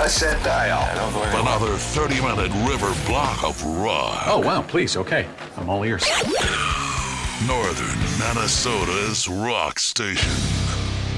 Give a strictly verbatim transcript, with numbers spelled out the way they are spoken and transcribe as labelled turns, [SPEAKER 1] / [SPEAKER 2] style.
[SPEAKER 1] touch that dial.
[SPEAKER 2] Another thirty-minute river block of rock.
[SPEAKER 3] Oh, wow, please, okay. I'm all ears.
[SPEAKER 2] Northern Minnesota's rock station.